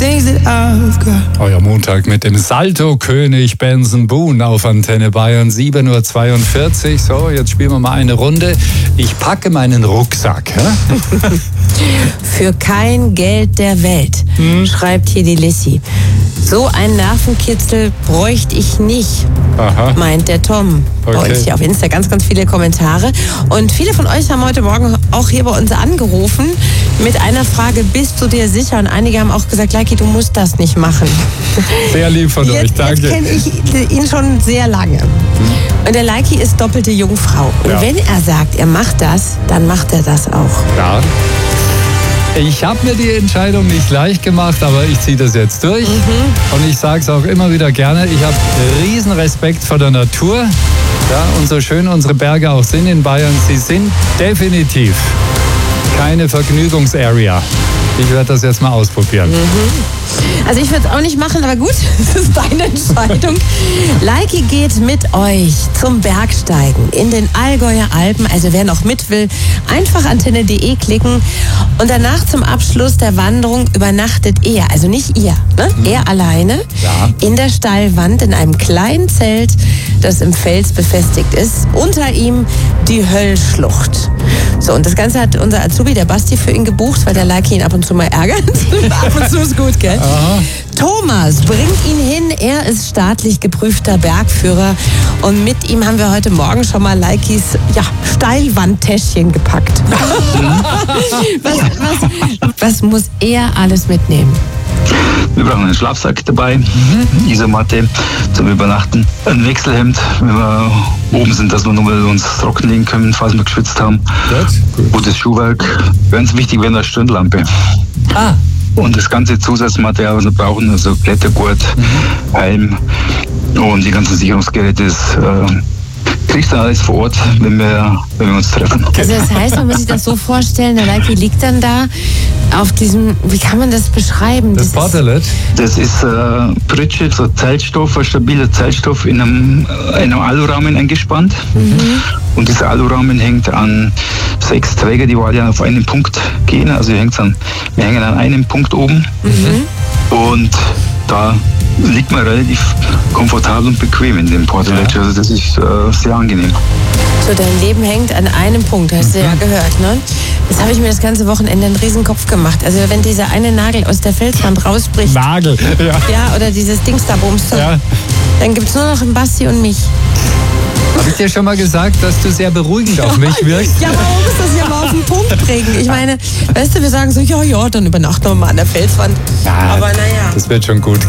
things that I've got. Euer Montag mit dem Salto-König Benson Boone auf Antenne Bayern, 7:42 Uhr. So, jetzt spielen wir mal eine Runde. Ich packe meinen Rucksack. Ja? Für kein Geld der Welt, schreibt hier die Lissy. So einen Nervenkitzel bräuchte ich nicht, meint der Tom. Bei uns hier auf Insta ganz, ganz viele Kommentare. Und viele von euch haben heute Morgen auch hier bei uns angerufen mit einer Frage, bist du dir sicher? Und einige haben auch gesagt, Leiki, du musst das nicht machen. Sehr lieb von euch, danke. Jetzt kenne ich ihn schon sehr lange. Und der Leiki ist doppelte Jungfrau. Und wenn er sagt, er macht das, dann macht er das auch. Ja. Ich habe mir die Entscheidung nicht leicht gemacht, aber ich ziehe das jetzt durch. Und ich sage es auch immer wieder gerne, ich habe riesen Respekt vor der Natur. Ja, und so schön unsere Berge auch sind in Bayern, sie sind definitiv keine Vergnügungsarea. Ich werde das jetzt mal ausprobieren. Also ich würde es auch nicht machen, aber gut, das ist deine Entscheidung. Leiki geht mit euch zum Bergsteigen in den Allgäuer Alpen. Also wer noch mit will, einfach antenne.de klicken und danach zum Abschluss der Wanderung übernachtet er, also nicht ihr, ne? Er alleine in der Steilwand in einem kleinen Zelt, das im Fels befestigt ist. Unter ihm die Höllschlucht. So, und das Ganze hat unser Azubi, der Basti, für ihn gebucht, weil der Leiki ihn ab und zu mal ärgert. Ab und zu ist gut, gell? Aha. Thomas bringt ihn hin. Er ist staatlich geprüfter Bergführer. Und mit ihm haben wir heute Morgen schon mal Leikis Steilwandtäschchen gepackt. Was muss er alles mitnehmen? Wir brauchen einen Schlafsack dabei, Isomatte zum Übernachten, ein Wechselhemd, wenn wir oben sind, dass wir nochmal uns trocken legen können, falls wir geschwitzt haben. Gutes Schuhwerk. Ganz wichtig wäre eine Stirnlampe. Und das ganze Zusatzmaterial, was wir brauchen, also Klettergurt, Helm und die ganzen Sicherungsgeräte, das kriegst du alles vor Ort, wenn wir uns treffen. Also das heißt, man muss sich das so vorstellen, der Leiki liegt dann da auf diesem, wie kann man das beschreiben? Das Portelet? Das ist Pritsche, so Zeltstoff, ein stabiler Zeltstoff in einem Alurahmen eingespannt. Und dieser Alurahmen hängt an 6 Träger, die alle auf einen Punkt gehen. Also wir hängen an einem Punkt oben. Und da liegt man relativ komfortabel und bequem in dem Portelet. Also das ist sehr angenehm. So, dein Leben hängt an einem Punkt, hast du ja gehört, ne? Jetzt habe ich mir das ganze Wochenende einen Riesenkopf gemacht. Also wenn dieser eine Nagel aus der Felswand rausbricht. Nagel, Ja, oder dieses Dings da bumst. Dann gibt es nur noch einen Basti und mich. Habe ich dir schon mal gesagt, dass du sehr beruhigend auf mich wirkst? Ja, warum ist das ja mal auf den Punkt bringen? Ich meine, weißt du, wir sagen so, ja, dann übernachten wir mal an der Felswand. Aber naja. Das wird schon gut